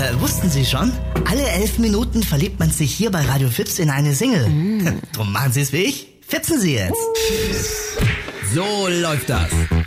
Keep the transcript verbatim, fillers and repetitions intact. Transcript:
äh, wussten Sie schon? Alle elf Minuten verliebt man sich hier bei Radio Fips in eine Single. Mm. Drum machen Sie es wie ich. Fipsen Sie jetzt. So läuft das.